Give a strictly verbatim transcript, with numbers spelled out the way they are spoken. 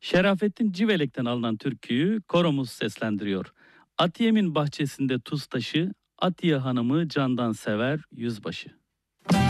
Şerafettin Civelek'ten alınan türküyü koromuz seslendiriyor. Atiye'min bahçesinde tuz taşı, Atiye hanımı candan sever yüzbaşı.